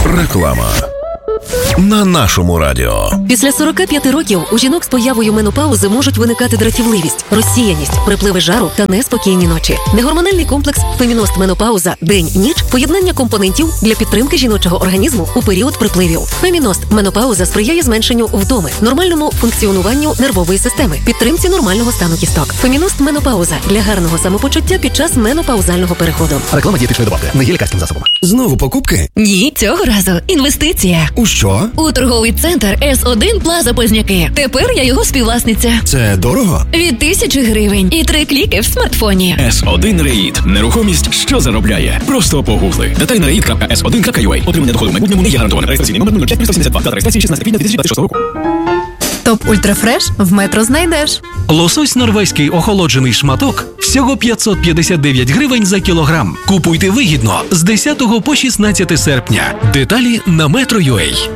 Реклама на нашому радіо. Після 45 років у жінок з появою менопаузи можуть виникати дратівливість, розсіяність, припливи жару та неспокійні ночі. Негормональний комплекс «Феміност Менопауза. День-ніч» – поєднання компонентів для підтримки жіночого організму у період припливів. «Феміност Менопауза» сприяє зменшенню вдоми, нормальному функціонуванню нервової системи, підтримці нормального стану кісток. «Феміност Менопауза» для гарного самопочуття під час менопаузального переходу. Реклама дієтичної добавки. Не є лікарським засобом. Знову покупки? Ні, цього разу інвестиція. У що? У торговий центр С1 Плаза Позняки. Тепер я його співвласниця. Це дорого? Від 1000 гривень і 3 кліки в смартфоні. С1 Реїд. Нерухомість, що заробляє. Просто погугли. Деталі на reid.s1.ua. Отримання доходу в майбутньому не є гарантоване. Реєстраційний номер 05372. Дата реєстрації 16 квітня 2026 року. Топ Ультрафреш в Метро знайдеш. Лосось норвезький охолоджений шматок всього 559 гривень за кілограм. Купуйте вигідно з 10 по 16 серпня. Деталі на Metro.ua.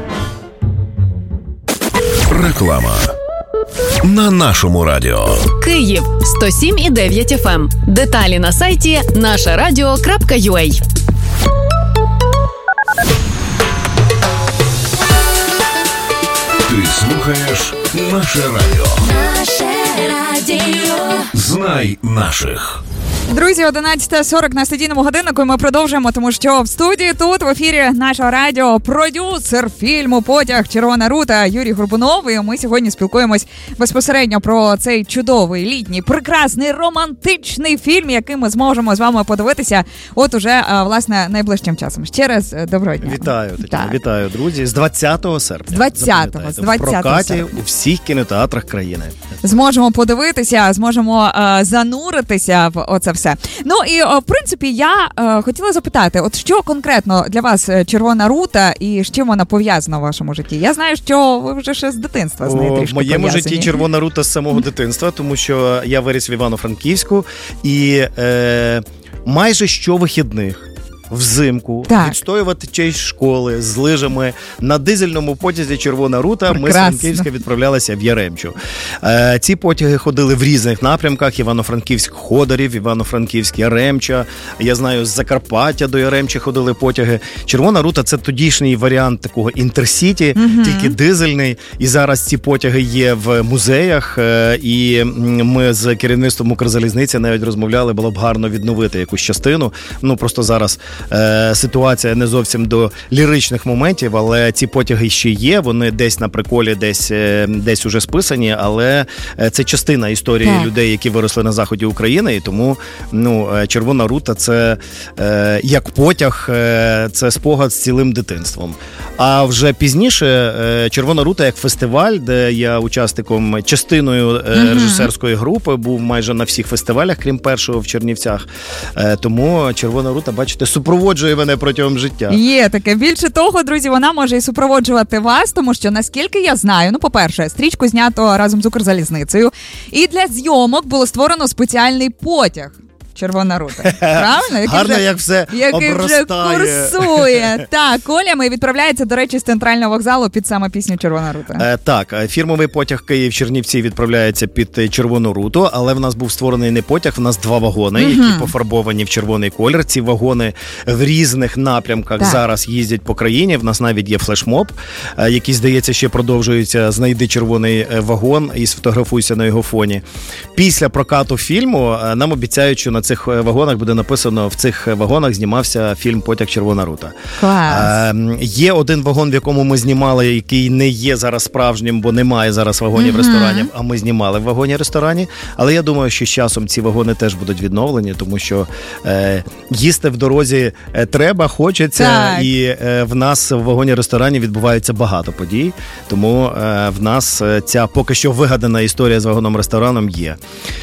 Реклама на нашому радіо. Київ 107,9 FM. Деталі на сайті нашарадіо.ua. Ти слухаєш наше радіо. Наше радіо. Знай наших. Друзі, 11:40 на студійному годиннику, і ми продовжуємо, тому що в студії тут в ефірі нашого радіо продюсер фільму «Потяг. Червона рута» Юрій Горбунов. І ми сьогодні спілкуємось безпосередньо про цей чудовий, літній, прекрасний, романтичний фільм, який ми зможемо з вами подивитися от уже, власне, найближчим часом. Ще раз доброго дня. Вітаю, Тетяна, вітаю, друзі. З 20 серпня. З 20 в прокаті серпня. у всіх кінотеатрах країни. Зможемо подивитися, зможемо зануритися в оце все. Ну і, в принципі, я хотіла запитати, от що конкретно для вас Червона рута і з чим вона пов'язана в вашому житті? Я знаю, що ви вже ще з дитинства з нею трішки в моєму пов'язані. житті Червона рута з самого дитинства, тому що я виріс в Івано-Франківську і майже щовихідних взимку відстоювати честь школи з лижами на дизельному потязі «Червона рута». Ми з Франківська відправлялися в Яремчу. Ці потяги ходили в різних напрямках: Івано-Франківськ-Ходорів, Івано-Франківськ-Яремча. Я знаю, з Закарпаття до Яремчі ходили потяги. «Червона рута» – це тодішній варіант такого інтерсіті, тільки дизельний. І зараз ці потяги є в музеях. І ми з керівництвом Укрзалізниці навіть розмовляли, було б гарно відновити якусь частину. Ну, просто зараз ситуація не зовсім до ліричних моментів, але ці потяги ще є, вони десь на приколі, десь уже списані, але це частина історії людей, які виросли на заході України, і тому «Червона рута» – це як потяг, це спогад з цілим дитинством. А вже пізніше «Червона рута» як фестиваль, де я учасником, частиною режисерської групи, був майже на всіх фестивалях, крім першого в Чернівцях. Тому «Червона рута», бачите, супроводжує мене протягом життя. Є таке. Більше того, друзі, вона може і супроводжувати вас, тому що, наскільки я знаю, по-перше, стрічку знято разом з Укрзалізницею, і для зйомок було створено спеціальний потяг «Червона рута». Правильно? Гарно, як все який обростає. Вже курсує. Так, Колями відправляється, до речі, з центрального вокзалу під саме пісню «Червона рута». Так, фірмовий потяг Київ-Чернівці відправляється під Червону руту, але в нас був створений не потяг, в нас 2 вагони, які пофарбовані в червоний колір. Ці вагони в різних напрямках зараз їздять по країні. В нас навіть є флешмоб, який, здається, ще продовжується «Знайди червоний вагон і сфотографуйся на його фоні». Після прокату фільму нам обіцяють, що на цих вагонах буде написано: в цих вагонах знімався фільм «Потяг. Червона рута». Клас. Є один вагон, в якому ми знімали, який не є зараз справжнім, бо немає зараз вагонів ресторанів, а ми знімали в вагоні-ресторані. Але я думаю, що з часом ці вагони теж будуть відновлені, тому що їсти в дорозі треба, хочеться, і в нас в вагоні-ресторані відбувається багато подій, тому в нас ця поки що вигадана історія з вагоном-рестораном є.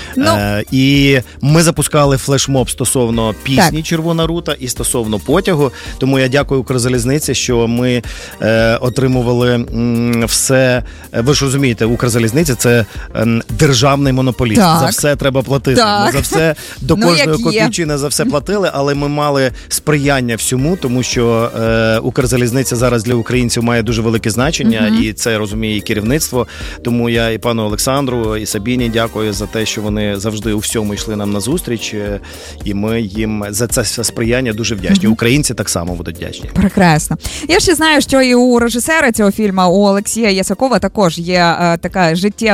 І ми запускали флешмоб стосовно пісні «Червона рута» і стосовно потягу, тому я дякую Укрзалізниці, що ми отримували все. Ви ж розумієте, Укрзалізниця – це державний монополіст. За все треба платити. Ми за все, до кожної копійчини за все платили, але ми мали сприяння всьому, тому що Укрзалізниця зараз для українців має дуже велике значення, і це розуміє і керівництво. Тому я і пану Олександру, і Сабіні дякую за те, що вони завжди у всьому йшли нам на зустріч. і ми їм за це сприяння дуже вдячні. Українці так само будуть вдячні. Прекрасно. Я ще знаю, що і у режисера цього фільму, у Олексія Ясакова, також є така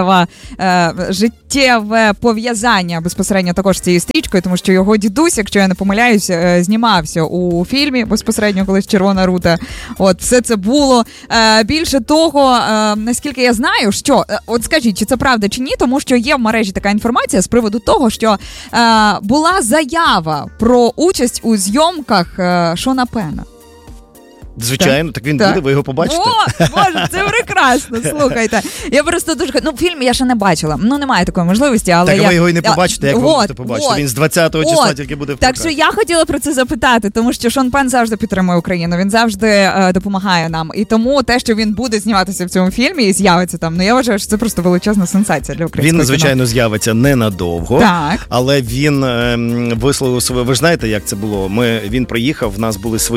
життєве пов'язання безпосередньо також з цією стрічкою, тому що його дідусь, якщо я не помиляюсь, знімався у фільмі безпосередньо колись «Червона рута». От, все це було. Більше того, наскільки я знаю, що, от скажіть, чи це правда чи ні, тому що є в мережі така інформація з приводу того, що була заява про участь у зйомках Шона Пена. Звичайно, так він буде, ви його побачите. О, Боже, це прекрасно, слухайте. Я просто дуже... фільм я ще не бачила, немає такої можливості, але так ви його і не побачите, як ви можете побачити. Він з 20-го числа тільки буде в прокаті. Так що я хотіла про це запитати, тому що Шон Пен завжди підтримує Україну, він завжди допомагає нам. І тому те, що він буде зніматися в цьому фільмі і з'явиться там, я вважаю, що це просто величезна сенсація для українського Він, звичайно, з'явиться ненадовго, але він висловив своє... Ви ж знаєте, як це було? Він приїхав, в нас були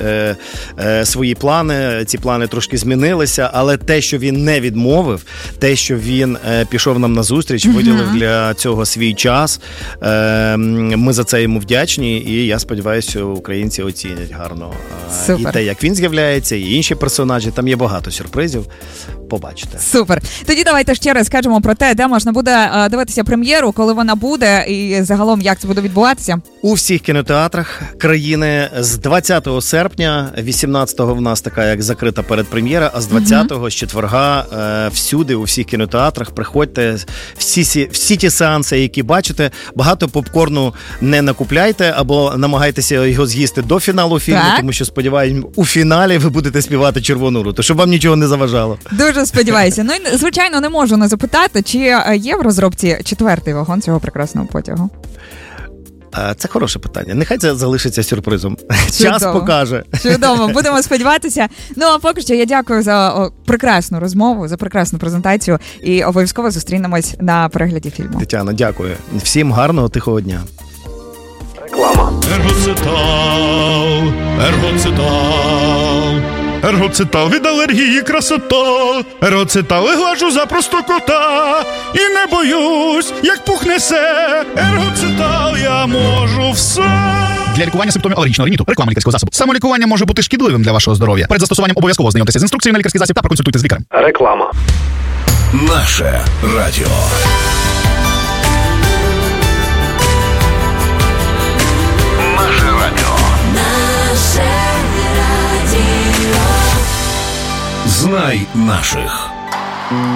свої плани, ці плани трошки змінилися, але те, що він не відмовив, те, що він пішов нам на зустріч, виділив для цього свій час, ми за це йому вдячні, і я сподіваюся, що українці оцінять гарно і те, як він з'являється, і інші персонажі, там є багато сюрпризів, побачите. Супер. Тоді давайте ще раз скажемо про те, де можна буде дивитися прем'єру, коли вона буде, і загалом, як це буде відбуватися. У всіх кінотеатрах країни з 20 серпня, 18-го в нас така як закрита передпрем'єра, а з 20-го, з четверга, всюди, у всіх кінотеатрах, приходьте, всі ті сеанси, які бачите, багато попкорну не накупляйте, або намагайтеся його з'їсти до фіналу фільму, тому що, сподіваюся, у фіналі ви будете співати «Червону руту», щоб вам нічого не заважало. Дуже сподіваюся. І, звичайно, не можу не запитати, чи є в розробці 4-й вагон цього прекрасного потягу? Це хороше питання. Нехай це залишиться сюрпризом. Час покаже. Чудово. Будемо сподіватися. А поки що я дякую за прекрасну розмову, за прекрасну презентацію і обов'язково зустрінемось на перегляді фільму. Тетяно, дякую. Всім гарного, тихого дня. Реклама. Ергоцитал від алергії красота. Ергоцитал глажу за просто кота. І не боюсь, як пухне се. Ергоцитал я можу все. Для лікування симптомів алергічного риніту реклама лікарського засобу. Самолікування може бути шкідливим для вашого здоров'я. Перед застосуванням обов'язково знайомтеся з інструкцією на лікарський засіб та проконсультуйте з лікарем. Реклама. Наше радіо. Наше радіо. Наше радіо. Знай наших.